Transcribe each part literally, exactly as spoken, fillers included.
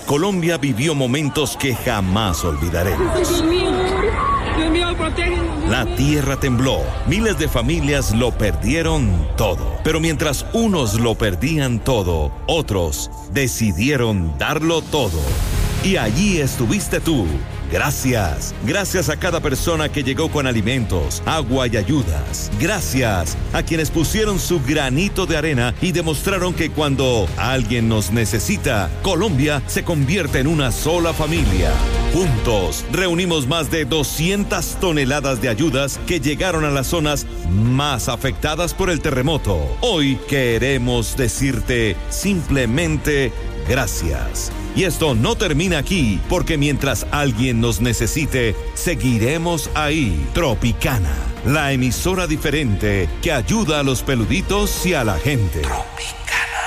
Colombia vivió momentos que jamás olvidaremos. Dios mío, Dios mío, protégenos. La tierra tembló, miles de familias lo perdieron todo. Pero mientras unos lo perdían todo, otros decidieron darlo todo. Y allí estuviste tú. Gracias. Gracias a cada persona que llegó con alimentos, agua y ayudas. Gracias a quienes pusieron su granito de arena y demostraron que cuando alguien nos necesita, Colombia se convierte en una sola familia. Juntos reunimos más de doscientas toneladas de ayudas que llegaron a las zonas más afectadas por el terremoto. Hoy queremos decirte simplemente gracias. Y esto no termina aquí, porque mientras alguien nos necesite, seguiremos ahí. Tropicana, la emisora diferente que ayuda a los peluditos y a la gente. Tropicana.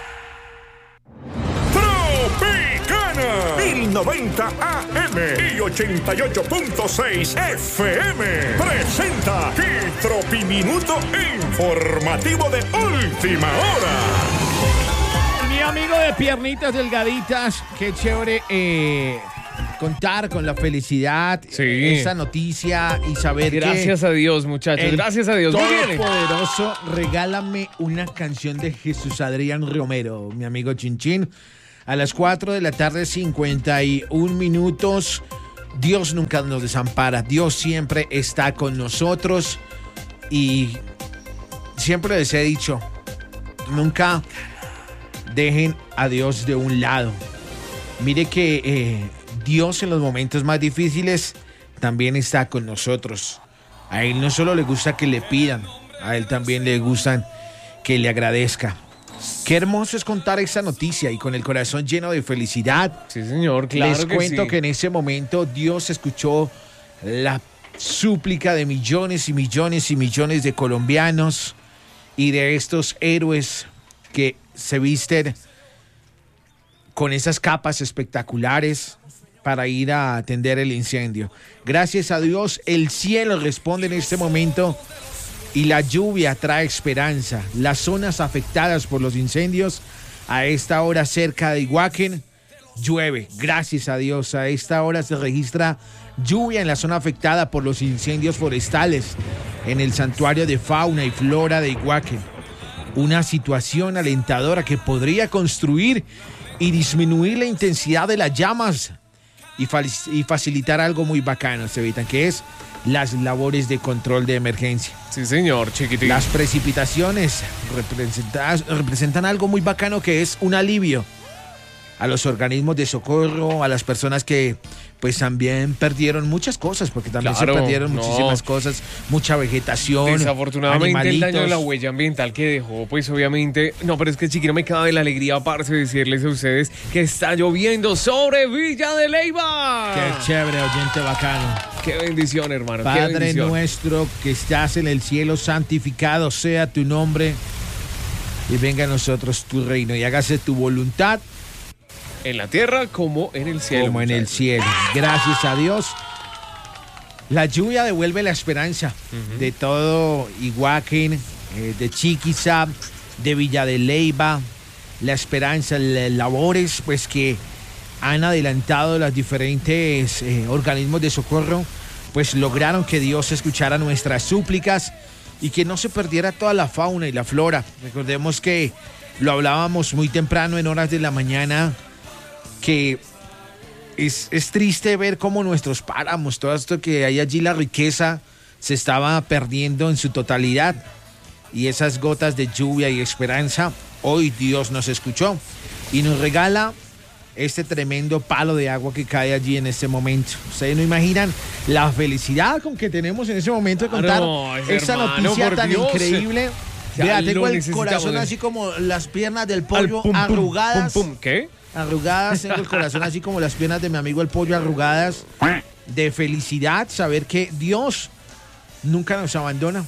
Tropicana. mil noventa A M y ochenta y ocho punto seis F M. Presenta el Tropiminuto informativo de última hora. Mi amigo de piernitas delgaditas, qué chévere eh, contar con la felicidad, sí. esa noticia y saber gracias que... Gracias a Dios, muchachos, gracias a Dios. Todopoderoso, regálame una canción de Jesús Adrián Romero, mi amigo Chinchín. A las cuatro de la tarde, cincuenta y un minutos. Dios nunca nos desampara, Dios siempre está con nosotros y siempre les he dicho, nunca dejen a Dios de un lado. Mire que eh, Dios en los momentos más difíciles también está con nosotros. A Él no solo le gusta que le pidan, a Él también le gusta que le agradezca. Qué hermoso es contar esa noticia y con el corazón lleno de felicidad. Sí, señor, claro. Les que cuento sí. que en ese momento Dios escuchó la súplica de millones y millones y millones de colombianos y de estos héroes que se visten con esas capas espectaculares para ir a atender el incendio. Gracias a Dios, el cielo responde en este momento y la lluvia trae esperanza. Las zonas afectadas por los incendios, a esta hora cerca de Iguaquén, llueve. Gracias a Dios, a esta hora se registra lluvia en la zona afectada por los incendios forestales en el santuario de fauna y flora de Iguaquén. Una situación alentadora que podría construir y disminuir la intensidad de las llamas y, fa- y facilitar algo muy bacano, se evitan, que es las labores de control de emergencia. Sí, señor, chiquitín. Las precipitaciones representan algo muy bacano que es un alivio a los organismos de socorro, a las personas que pues también perdieron muchas cosas, porque también claro, se perdieron no. muchísimas cosas, mucha vegetación. Desafortunadamente animalitos. el daño de la huella ambiental que dejó, pues obviamente, no, pero es que chiquito me cabe la alegría, parce, decirles a ustedes que está lloviendo sobre Villa de Leyva. Qué chévere, oyente bacano. Qué bendición, hermano. Padre qué bendición. nuestro que estás en el cielo, santificado sea tu nombre y venga a nosotros tu reino y hágase tu voluntad. En la tierra como en el cielo. Como en el cielo. Gracias a Dios. La lluvia devuelve la esperanza uh-huh. de todo Iguaquén, eh, de Chiquiza, de Villa de Leyva. La esperanza, las labores pues que han adelantado los diferentes eh, organismos de socorro, pues lograron que Dios escuchara nuestras súplicas y que no se perdiera toda la fauna y la flora. Recordemos que lo hablábamos muy temprano en horas de la mañana, que es, es triste ver cómo nuestros páramos, todo esto que hay allí, la riqueza se estaba perdiendo en su totalidad y esas gotas de lluvia y esperanza, hoy Dios nos escuchó y nos regala este tremendo palo de agua que cae allí en este momento. Ustedes no imaginan la felicidad con que tenemos en ese momento de contar no, esta hermano, noticia tan Dios. increíble. Ya Vea, tengo el corazón de... así como las piernas del pollo pum, arrugadas. Pum, pum, ¿qué? Arrugadas, tengo el corazón así como las piernas de mi amigo el pollo arrugadas. De felicidad, saber que Dios nunca nos abandona.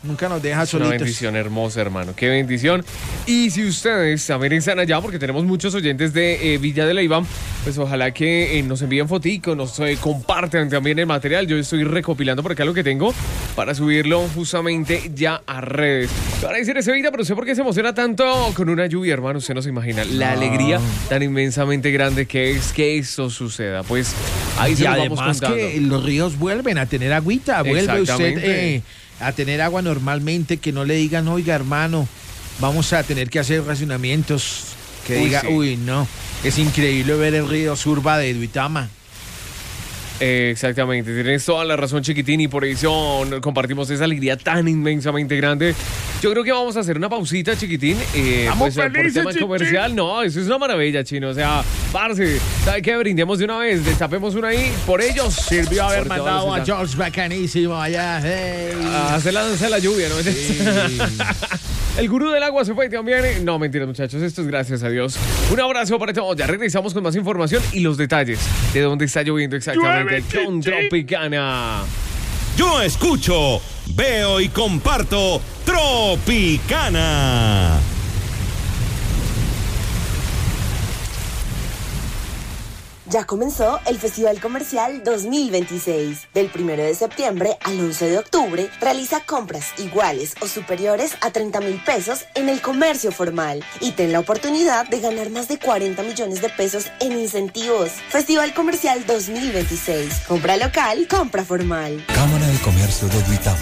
Nunca nos deja Una solitos. bendición hermosa, hermano. Qué bendición. Y si ustedes también están allá, porque tenemos muchos oyentes de eh, Villa de Leyva, pues ojalá que eh, nos envíen foticos, nos eh, compartan también el material. Yo estoy recopilando por acá lo que tengo para subirlo justamente ya a redes. Para decir ese Villa, pero sé por qué se emociona tanto con una lluvia, hermano. Usted no se imagina la alegría tan inmensamente grande que es que esto suceda. Pues ahí se Y lo vamos además contando. que los ríos vuelven a tener agüita, vuelve usted Exactamente. eh, a tener agua normalmente, que no le digan, oiga hermano, vamos a tener que hacer racionamientos, que Uy, diga, sí. uy no, es increíble ver el río Surba de Duitama. Eh, exactamente, tienes toda la razón, chiquitín, y por eso compartimos esa alegría tan inmensamente grande. Yo creo que vamos a hacer una pausita, chiquitín. Eh, ¡Estamos pues, por felices, tema chiquitín! comercial, no, eso es una maravilla, chino. O sea, parce, ¿sabe qué? Brindemos de una vez, destapemos una ahí por ellos. Sirvió haber Por todos mandado a los- George Bacanísimo allá. Hey. a hacer la danza de la lluvia, ¿no? El gurú del agua se fue también. No, mentiras, muchachos. Esto es gracias a Dios. Un abrazo para todos. Ya regresamos con más información y los detalles de dónde está lloviendo exactamente con Tropicana. Yo escucho, veo y comparto Tropicana. Ya comenzó el Festival Comercial dos mil veintiséis. Del primero de septiembre al once de octubre, realiza compras iguales o superiores a treinta mil pesos en el comercio formal y ten la oportunidad de ganar más de cuarenta millones de pesos en incentivos. Festival Comercial dos mil veintiséis. Compra local, compra formal. Cámara de Comercio de Duitama.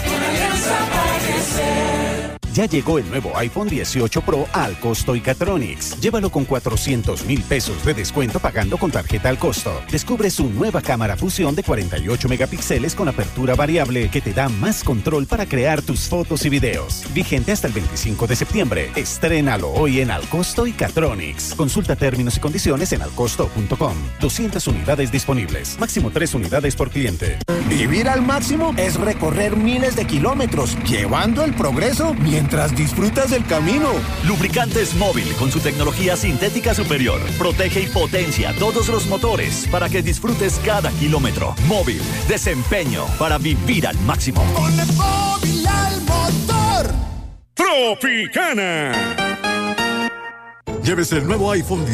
Ya llegó el nuevo iPhone dieciocho Pro al costo Icatronics. Llévalo con cuatrocientos mil pesos de descuento pagando con tarjeta al costo. Descubre su nueva cámara fusión de cuarenta y ocho megapíxeles con apertura variable que te da más control para crear tus fotos y videos. Vigente hasta el veinticinco de septiembre. Estrénalo hoy en Alcosto Icatronics. Consulta términos y condiciones en alcosto punto com. doscientas unidades disponibles. Máximo tres unidades por cliente. Vivir al máximo es recorrer miles de kilómetros, llevando el progreso mientras disfrutas del camino. Lubricantes Móvil con su tecnología sintética superior. Protege y potencia todos los motores para que disfrutes cada kilómetro. Móvil, desempeño para vivir al máximo. Ponle Móvil al motor. Tropicana. Llévese el nuevo iPhone